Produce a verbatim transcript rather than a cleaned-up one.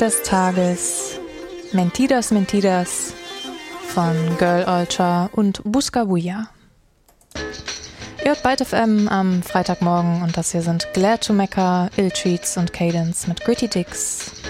des Tages Mentiras Mentiras von Girl Ultra und Buscabulla. Ihr hört Byte F M am Freitagmorgen und das hier sind Glad to Mecca, Ill Treats und Cadence mit Gritty Dicks.